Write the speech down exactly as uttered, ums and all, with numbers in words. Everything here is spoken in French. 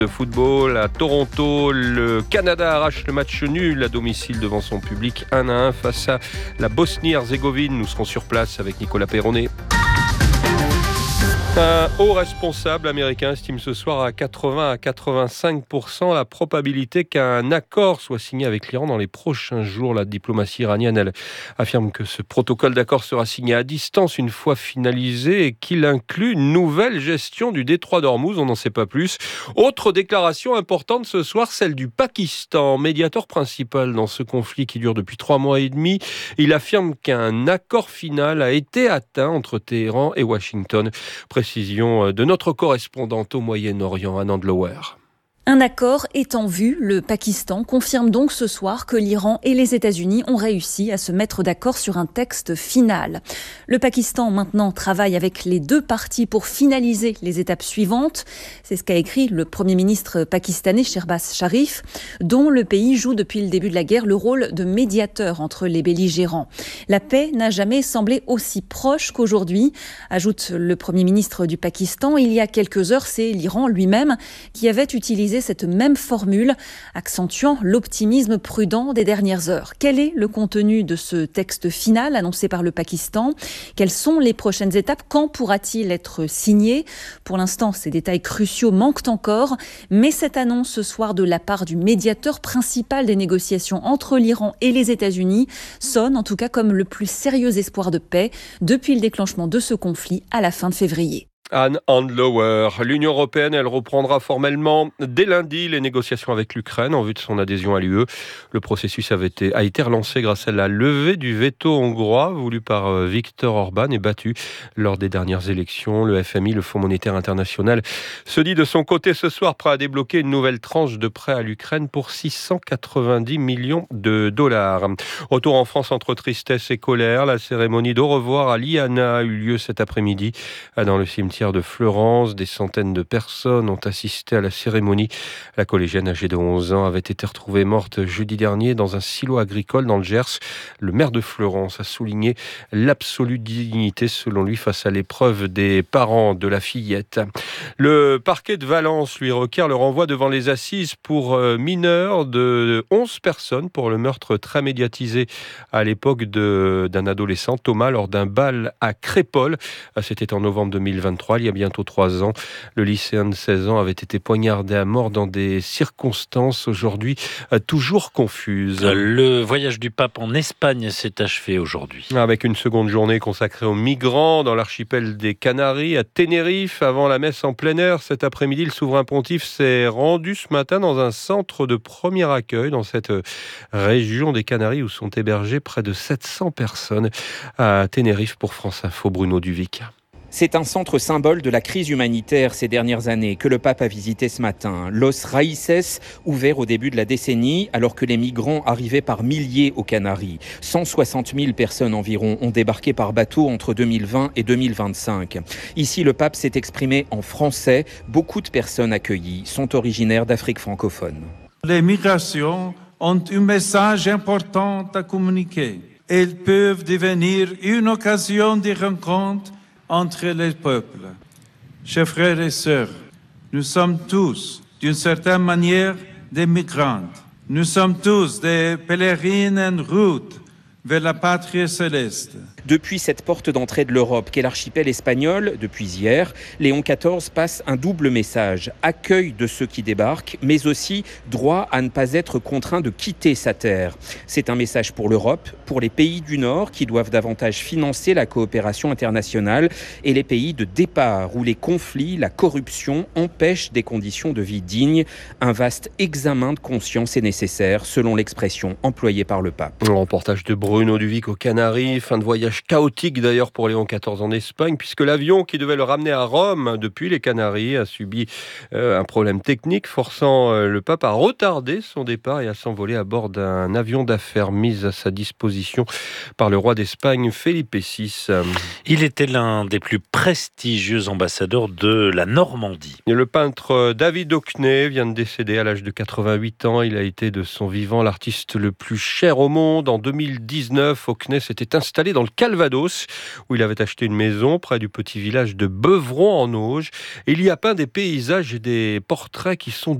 De football à Toronto, le Canada arrache le match nul à domicile devant son public un à un face à la Bosnie-Herzégovine. Nous serons sur place avec Nicolas Perronnet. Un haut responsable américain estime ce soir à quatre-vingts à quatre-vingt-cinq pour cent la probabilité qu'un accord soit signé avec l'Iran dans les prochains jours. La diplomatie iranienne, elle, affirme que ce protocole d'accord sera signé à distance une fois finalisé et qu'il inclut une nouvelle gestion du détroit d'Ormuz. On n'en sait pas plus. Autre déclaration importante ce soir, celle du Pakistan, médiateur principal dans ce conflit qui dure depuis trois mois et demi. Il affirme qu'un accord final a été atteint entre Téhéran et Washington. Précision de notre correspondante au Moyen-Orient, Anand Lower. Un accord est en vue. Le Pakistan confirme donc ce soir que l'Iran et les États-Unis ont réussi à se mettre d'accord sur un texte final. Le Pakistan maintenant travaille avec les deux parties pour finaliser les étapes suivantes. C'est ce qu'a écrit le Premier ministre pakistanais Shehbaz Sharif, dont le pays joue depuis le début de la guerre le rôle de médiateur entre les belligérants. La paix n'a jamais semblé aussi proche qu'aujourd'hui, ajoute le Premier ministre du Pakistan. Il y a quelques heures, c'est l'Iran lui-même qui avait utilisé cette même formule, accentuant l'optimisme prudent des dernières heures. Quel est le contenu de ce texte final annoncé par le Pakistan ? Quelles sont les prochaines étapes ? Quand pourra-t-il être signé ? Pour l'instant, ces détails cruciaux manquent encore, mais cette annonce ce soir de la part du médiateur principal des négociations entre l'Iran et les États-Unis sonne en tout cas comme le plus sérieux espoir de paix depuis le déclenchement de ce conflit à la fin de février. Anne Handlower. L'Union européenne, elle reprendra formellement dès lundi les négociations avec l'Ukraine en vue de son adhésion à l'U E. Le processus avait été, a été relancé grâce à la levée du veto hongrois voulu par Viktor Orban et battu lors des dernières élections. Le F M I, le Fonds monétaire international, se dit de son côté ce soir prêt à débloquer une nouvelle tranche de prêt à l'Ukraine pour six cent quatre-vingt-dix millions de dollars. Retour en France entre tristesse et colère. La cérémonie d'au revoir à Liana a eu lieu cet après-midi dans le cimetière de Fleurance. Des centaines de personnes ont assisté à la cérémonie. La collégienne âgée de onze ans avait été retrouvée morte jeudi dernier dans un silo agricole dans le Gers. Le maire de Fleurance a souligné l'absolue dignité, selon lui, face à l'épreuve des parents de la fillette. Le parquet de Valence lui requiert le renvoi devant les assises pour mineurs de onze personnes pour le meurtre très médiatisé à l'époque de, d'un adolescent, Thomas, lors d'un bal à Crépol. C'était en novembre deux mille vingt-trois. Il y a bientôt trois ans, le lycéen de seize ans avait été poignardé à mort dans des circonstances aujourd'hui toujours confuses. Le voyage du pape en Espagne s'est achevé aujourd'hui. Avec une seconde journée consacrée aux migrants dans l'archipel des Canaries, à Tenerife, avant la messe en plein air. Cet après-midi, le souverain pontife s'est rendu ce matin dans un centre de premier accueil dans cette région des Canaries où sont hébergées près de sept cents personnes. À Tenerife, pour France Info, Bruno Duvic. C'est un centre symbole de la crise humanitaire ces dernières années que le pape a visité ce matin. Los Raíces, ouvert au début de la décennie, alors que les migrants arrivaient par milliers aux Canaries. cent soixante mille personnes environ ont débarqué par bateau entre deux mille vingt et deux mille vingt-cinq. Ici, le pape s'est exprimé en français. Beaucoup de personnes accueillies sont originaires d'Afrique francophone. Les migrations ont un message important à communiquer. Elles peuvent devenir une occasion de rencontre entre les peuples. Chers frères et sœurs, nous sommes tous, d'une certaine manière, des migrants. Nous sommes tous des pèlerins en route vers la patrie céleste. Depuis cette porte d'entrée de l'Europe qu'est l'archipel espagnol, depuis hier, Léon quatorze passe un double message. Accueil de ceux qui débarquent, mais aussi droit à ne pas être contraint de quitter sa terre. C'est un message pour l'Europe, pour les pays du Nord qui doivent davantage financer la coopération internationale et les pays de départ où les conflits, la corruption empêchent des conditions de vie dignes. Un vaste examen de conscience est nécessaire, selon l'expression employée par le pape. Le reportage de Bruno Duvic aux Canaries, fin de voyage chaotique d'ailleurs pour Léon quatorze en Espagne, puisque l'avion qui devait le ramener à Rome depuis les Canaries a subi euh, un problème technique, forçant euh, le pape à retarder son départ et à s'envoler à bord d'un avion d'affaires mis à sa disposition par le roi d'Espagne, Felipe six. Il était l'un des plus prestigieux ambassadeurs de la Normandie. Et le peintre David Hockney vient de décéder à l'âge de quatre-vingt-huit ans. Il a été de son vivant l'artiste le plus cher au monde. En deux mille dix dix-neuf, Auquenet s'était installé dans le Calvados, où il avait acheté une maison près du petit village de Beuvron en Auge. Et il y a peint des paysages et des portraits qui sont